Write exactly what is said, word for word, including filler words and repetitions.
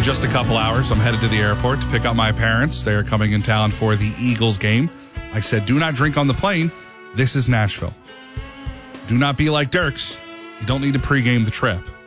just a couple hours, I'm headed to the airport to pick up my parents. They are coming in town for the Eagles game. I said, do not drink on the plane. This is Nashville. Do not be like Dirks. You don't need to pregame the trip.